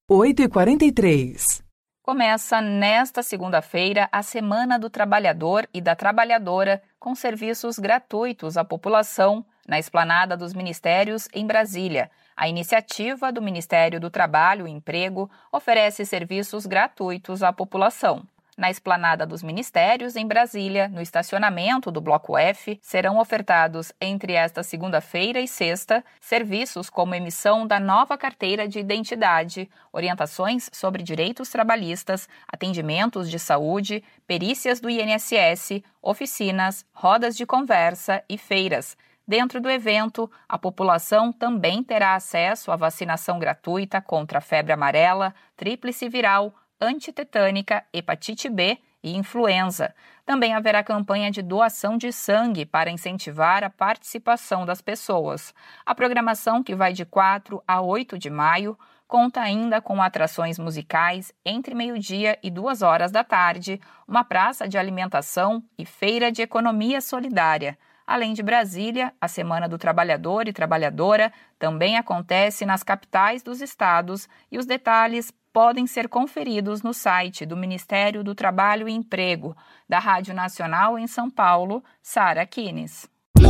8h43. Começa nesta segunda-feira a Semana do Trabalhador e da Trabalhadora com serviços gratuitos à população na Esplanada dos Ministérios em Brasília. A iniciativa do Ministério do Trabalho e Emprego oferece serviços gratuitos à população. Na Esplanada dos Ministérios, em Brasília, no estacionamento do Bloco F, serão ofertados entre esta segunda-feira e sexta serviços como emissão da nova carteira de identidade, orientações sobre direitos trabalhistas, atendimentos de saúde, perícias do INSS, oficinas, rodas de conversa e feiras. Dentro do evento, a população também terá acesso à vacinação gratuita contra a febre amarela, tríplice viral, antitetânica, hepatite B e influenza. Também haverá campanha de doação de sangue para incentivar a participação das pessoas. A programação, que vai de 4 a 8 de maio, conta ainda com atrações musicais entre meio-dia e 2 horas da tarde, uma praça de alimentação e feira de economia solidária. Além de Brasília, a Semana do Trabalhador e Trabalhadora também acontece nas capitais dos estados e os detalhes podem ser conferidos no site do Ministério do Trabalho e Emprego, da Rádio Nacional em São Paulo, Sara Kines.